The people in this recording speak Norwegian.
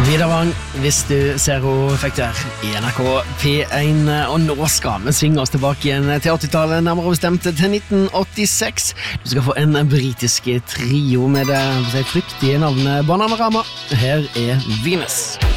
Videre hvis du ser henne fikk der i NRK P1, og nå skal vi svinge oss tilbake igjen til 80-tallet, nærmere bestemt til 1986. Du skal få en britisk trio med det fryktige navnet Bananarama. Her Venus.